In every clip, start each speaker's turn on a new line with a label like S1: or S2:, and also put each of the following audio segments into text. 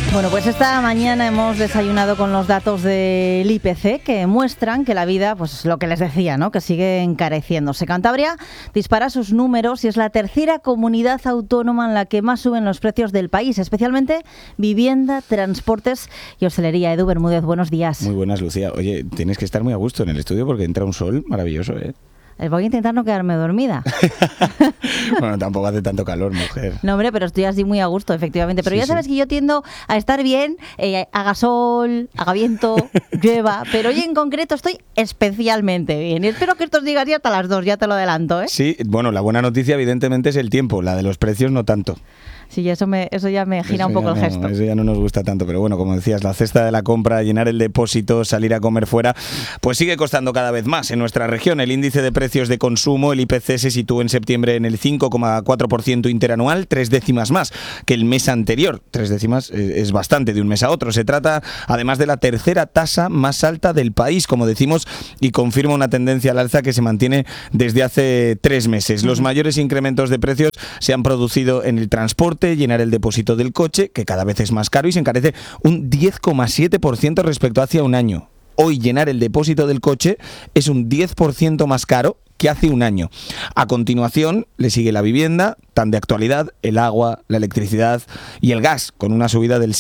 S1: Bueno, pues esta mañana hemos desayunado con los datos del IPC que muestran que la vida, pues lo que les decía, ¿no?, que sigue encareciéndose. Cantabria dispara sus números y es la tercera comunidad autónoma en la que más suben los precios del país, especialmente vivienda, transportes y hostelería. Edu Bermúdez, buenos días.
S2: Muy buenas, Lucía. Oye, tienes que estar muy a gusto en el estudio porque entra un sol maravilloso, ¿eh?
S1: Voy a intentar no quedarme dormida.
S2: Bueno, tampoco hace tanto calor, mujer.
S1: No, hombre, pero estoy así muy a gusto, efectivamente. Pero sí, ya sabes que yo tiendo a estar bien, haga sol, haga viento, llueva, pero hoy en concreto estoy especialmente bien. Y espero que estos días ya hasta las 2, ya te lo adelanto, ¿eh?
S2: Sí, bueno, la buena noticia evidentemente es el tiempo, la de los precios no tanto.
S1: Sí, eso ya me gira un poco el gesto.
S2: Eso ya no nos gusta tanto, pero bueno, como decías, la cesta de la compra, llenar el depósito, salir a comer fuera, pues sigue costando cada vez más en nuestra región. El índice de precios de consumo, el IPC, se situó en septiembre en el 5,4% interanual, 3 décimas más que el mes anterior. 3 décimas es bastante de un mes a otro. Se trata además de la tercera tasa más alta del país, como decimos, y confirma una tendencia al alza que se mantiene desde hace 3 meses. Los mayores incrementos de precios se han producido en el transporte, llenar el depósito del coche, que cada vez es más caro y se encarece un 10,7% respecto a hace un año. Hoy llenar el depósito del coche es un 10% más caro que hace un año. A continuación le sigue la vivienda, tan de actualidad, el agua, la electricidad y el gas, con una subida del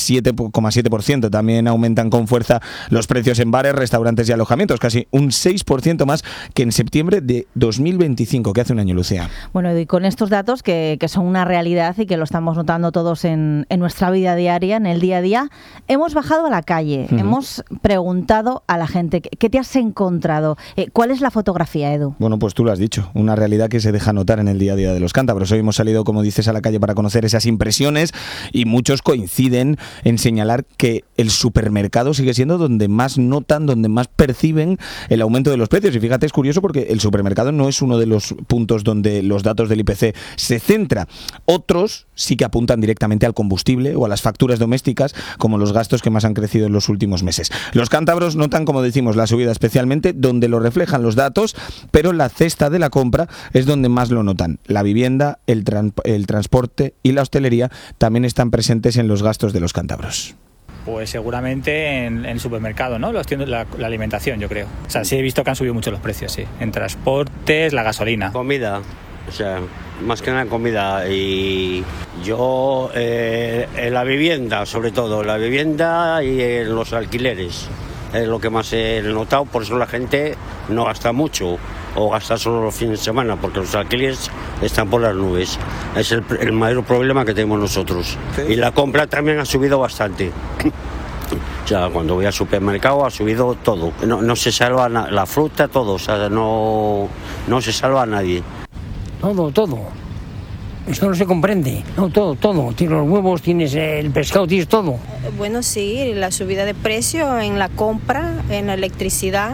S2: 7,7%. También aumentan con fuerza los precios en bares, restaurantes y alojamientos, casi un 6% más que en septiembre de 2025, que hace un año, Lucía.
S1: Bueno, y con estos datos que son una realidad y que lo estamos notando todos en nuestra vida diaria, en el día a día, hemos bajado a la calle, hemos preguntado a la gente, ¿qué te has encontrado? ¿Cuál es la fotografía, Edu?
S2: Bueno, pues tú lo has dicho, una realidad que se deja notar en el día a día de los cántabros. Hoy hemos salido, como dices, a la calle para conocer esas impresiones y muchos coinciden en señalar que el supermercado sigue siendo donde más notan, donde más perciben el aumento de los precios. Y fíjate, es curioso porque el supermercado no es uno de los puntos donde los datos del IPC se centra. Otros sí que apuntan directamente al combustible o a las facturas domésticas como los gastos que más han crecido en los últimos meses. Los cántabros notan, como decimos, la subida especialmente donde lo reflejan los datos, pero la cesta de la compra es donde más lo notan. La vivienda, el transporte y la hostelería también están presentes en los gastos de los cántabros.
S3: Pues seguramente en el supermercado, ¿no? La alimentación, yo creo. O sea, sí he visto que han subido mucho los precios, sí. En transportes, la gasolina.
S4: Comida, o sea, más que nada comida. Y yo, en la vivienda, sobre todo, la vivienda y en los alquileres. Es lo que más he notado, por eso la gente no gasta mucho o gasta solo los fines de semana, porque los alquileres están por las nubes. Es el mayor problema que tenemos nosotros. ¿Sí? Y la compra también ha subido bastante. O sea, cuando voy al supermercado ha subido todo. No se salva la fruta, todo. O sea, no se salva a nadie.
S5: Todo. Esto no se comprende. No, todo. Tienes los huevos, tienes el pescado, tienes todo.
S6: Bueno, sí, la subida de precio en la compra, en la electricidad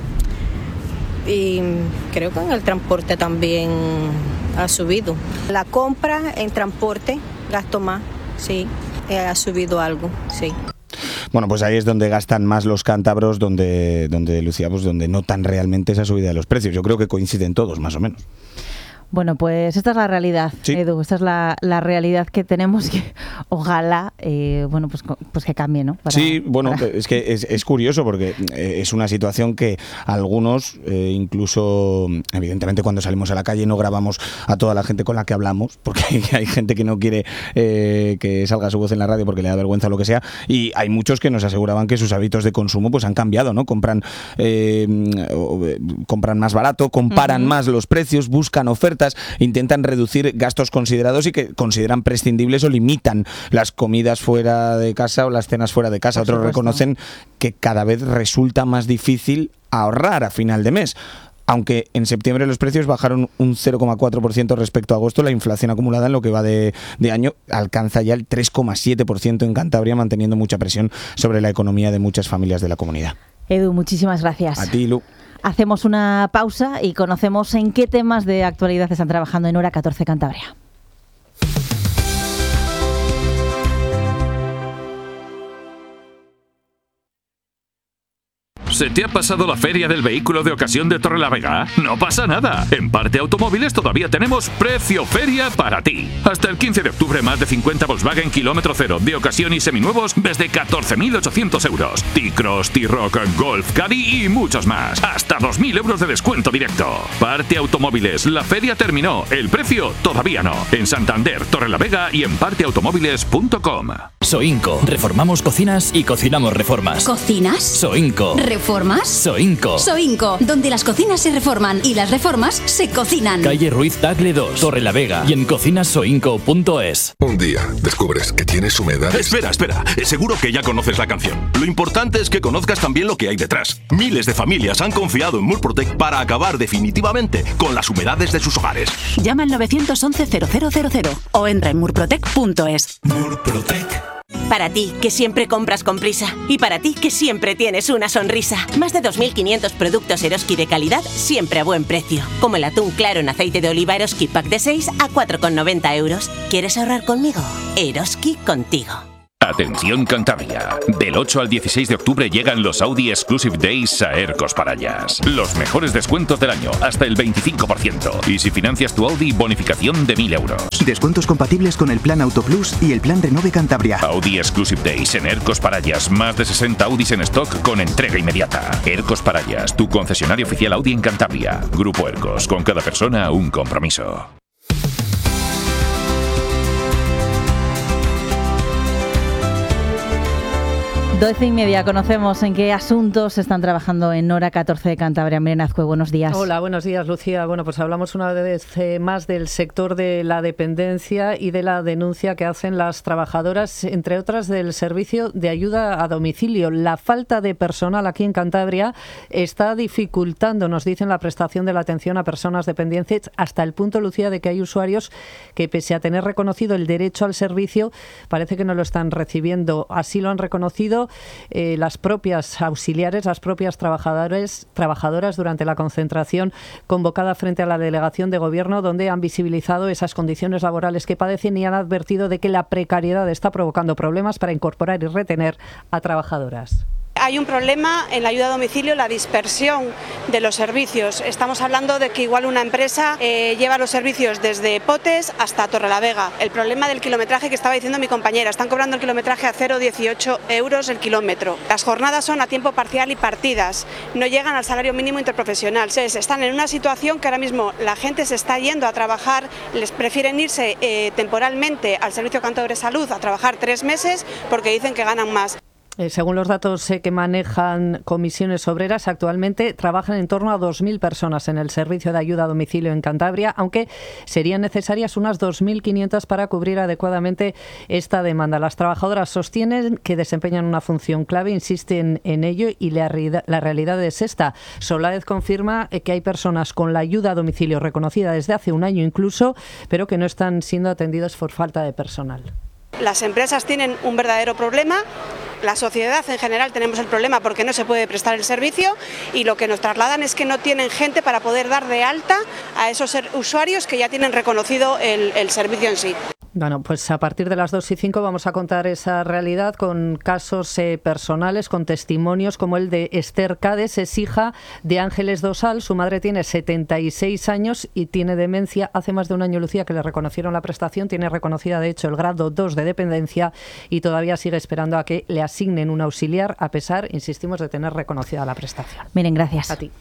S6: y creo que en el transporte también ha subido. La compra en transporte, gasto más, sí, ha subido algo, sí.
S2: Bueno, pues ahí es donde gastan más los cántabros, donde Lucía, pues donde notan realmente esa subida de los precios. Yo creo que coinciden todos, más o menos.
S1: Bueno, pues esta es la realidad, sí. Edu, esta es la realidad que tenemos que, ojalá, pues que cambie, ¿no?
S2: Es que es curioso porque es una situación que algunos, incluso, evidentemente cuando salimos a la calle no grabamos a toda la gente con la que hablamos, porque hay gente que no quiere que salga su voz en la radio porque le da vergüenza o lo que sea, y hay muchos que nos aseguraban que sus hábitos de consumo pues han cambiado, ¿no? Compran más barato, comparan más los precios, buscan ofertas, intentan reducir gastos considerados y que consideran prescindibles o limitan las comidas fuera de casa o las cenas fuera de casa. Otros reconocen que cada vez resulta más difícil ahorrar a final de mes. Aunque en septiembre los precios bajaron un 0,4% respecto a agosto, la inflación acumulada en lo que va de año alcanza ya el 3,7% en Cantabria, manteniendo mucha presión sobre la economía de muchas familias de la comunidad.
S1: Edu, muchísimas gracias.
S2: A ti, Lu.
S1: Hacemos una pausa y conocemos en qué temas de actualidad están trabajando en Hora 14 Cantabria.
S7: ¿Se te ha pasado la feria del vehículo de ocasión de Torrelavega? No pasa nada. En Parte Automóviles todavía tenemos precio feria para ti. Hasta el 15 de octubre más de 50 Volkswagen kilómetro cero de ocasión y seminuevos desde 14.800 euros. T-Cross, T-Roc, Golf, Caddy y muchos más. Hasta 2.000 euros de descuento directo. Parte Automóviles, la feria terminó. El precio todavía no. En Santander, Torrelavega y en parteautomóviles.com.
S8: Soinco. Reformamos cocinas y cocinamos reformas.
S9: ¿Cocinas?
S8: Soinco.
S9: ¿Reformas?
S8: Soinco.
S9: Soinco, donde las cocinas se reforman y las reformas se cocinan.
S8: Calle Ruiz Tagle 2, Torrelavega y en cocinasoinco.es.
S10: Un día descubres que tienes humedades.
S11: Espera. Seguro que ya conoces la canción. Lo importante es que conozcas también lo que hay detrás. Miles de familias han confiado en Murprotec para acabar definitivamente con las humedades de sus hogares.
S12: Llama al 911-0000 o entra en murprotec.es.
S11: Murprotec.
S13: Para ti, que siempre compras con prisa. Y para ti, que siempre tienes una sonrisa. Más de 2.500 productos Eroski de calidad, siempre a buen precio. Como el atún claro en aceite de oliva Eroski Pack de 6 a 4,90 euros. ¿Quieres ahorrar conmigo? Eroski contigo.
S7: Atención Cantabria, del 8 al 16 de octubre llegan los Audi Exclusive Days a Ercos Parallas. Los mejores descuentos del año, hasta el 25%. Y si financias tu Audi, bonificación de 1.000 euros.
S14: Descuentos compatibles con el plan Auto Plus y el plan Renove Cantabria.
S7: Audi Exclusive Days en Ercos Parallas. Más de 60 Audis en stock con entrega inmediata. Ercos Parallas, tu concesionario oficial Audi en Cantabria. Grupo Ercos, con cada persona un compromiso.
S1: 12:30, conocemos en qué asuntos están trabajando en Hora 14 de Cantabria. Miren Azcue, buenos días.
S15: Hola, buenos días, Lucía. Bueno, pues hablamos una vez más del sector de la dependencia y de la denuncia que hacen las trabajadoras, entre otras del servicio de ayuda a domicilio. La falta de personal aquí en Cantabria está dificultando, nos dicen, la prestación de la atención a personas dependientes, hasta el punto, Lucía, de que hay usuarios que, pese a tener reconocido el derecho al servicio, parece que no lo están recibiendo. Así lo han reconocido las propias auxiliares, las propias trabajadoras durante la concentración convocada frente a la delegación de gobierno, donde han visibilizado esas condiciones laborales que padecen y han advertido de que la precariedad está provocando problemas para incorporar y retener a trabajadoras.
S16: Hay un problema en la ayuda a domicilio, la dispersión de los servicios. Estamos hablando de que igual una empresa lleva los servicios desde Potes hasta Torrelavega. El problema del kilometraje que estaba diciendo mi compañera, están cobrando el kilometraje a 0,18 euros el kilómetro. Las jornadas son a tiempo parcial y partidas, no llegan al salario mínimo interprofesional. Están en una situación que ahora mismo la gente se está yendo a trabajar, les prefieren irse temporalmente al Servicio Cantabria de Salud a trabajar 3 meses porque dicen que ganan más.
S15: Según los datos que manejan Comisiones Obreras, actualmente trabajan en torno a 2.000 personas en el servicio de ayuda a domicilio en Cantabria, aunque serían necesarias unas 2.500 para cubrir adecuadamente esta demanda. Las trabajadoras sostienen que desempeñan una función clave, insisten en ello y la realidad es esta. Soláez confirma que hay personas con la ayuda a domicilio reconocida desde hace un año incluso, pero que no están siendo atendidas por falta de personal.
S16: Las empresas tienen un verdadero problema. La sociedad en general tenemos el problema porque no se puede prestar el servicio y lo que nos trasladan es que no tienen gente para poder dar de alta a esos usuarios que ya tienen reconocido el servicio en sí.
S15: Bueno, pues a partir de las 2:05 vamos a contar esa realidad con casos personales, con testimonios como el de Esther Cades, es hija de Ángeles Dosal. Su madre tiene 76 años y tiene demencia. Hace más de un año, Lucía, que le reconocieron la prestación. Tiene reconocida, de hecho, el grado 2 de dependencia y todavía sigue esperando a que le asignen un auxiliar, a pesar, insistimos, de tener reconocida la prestación.
S1: Miren, gracias.
S15: A ti.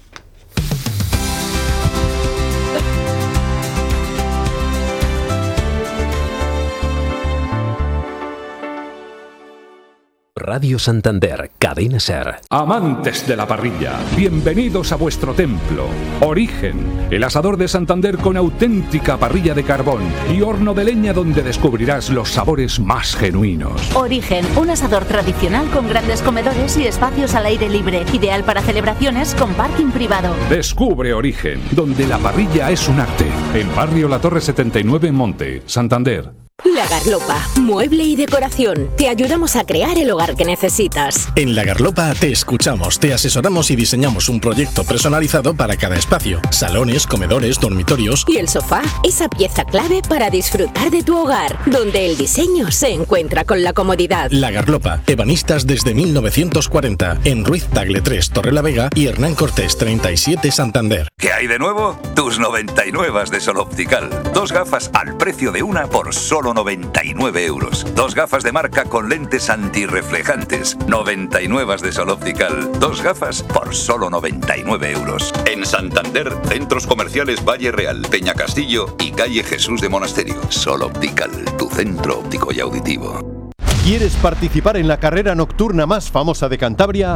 S17: Radio Santander, Cadena SER.
S18: Amantes de la parrilla, bienvenidos a vuestro templo. Origen, el asador de Santander con auténtica parrilla de carbón y horno de leña donde descubrirás los sabores más genuinos.
S12: Origen, un asador tradicional con grandes comedores y espacios al aire libre, ideal para celebraciones con parking privado.
S18: Descubre Origen, donde la parrilla es un arte. En Barrio La Torre 79 en Monte, Santander.
S19: La Garlopa, mueble y decoración. Te ayudamos a crear el hogar que necesitas.
S20: En La Garlopa te escuchamos, te asesoramos y diseñamos un proyecto personalizado para cada espacio. Salones, comedores, dormitorios.
S19: Y el sofá, esa pieza clave para disfrutar de tu hogar, donde el diseño se encuentra con la comodidad.
S20: La Garlopa, ebanistas desde 1940, en Ruiz Tagle 3, Torrelavega y Hernán Cortés 37, Santander.
S21: ¿Qué hay de nuevo? Tus 99 de Sol Optical. 2 gafas al precio de una por solo 99 euros. 2 gafas de marca con lentes antirreflejantes. 99 de Sol Optical. 2 gafas por solo 99 euros. En Santander, centros comerciales Valle Real, Peña Castillo y calle Jesús de Monasterio. Sol Optical, tu centro óptico y auditivo.
S22: ¿Quieres participar en la carrera nocturna más famosa de Cantabria?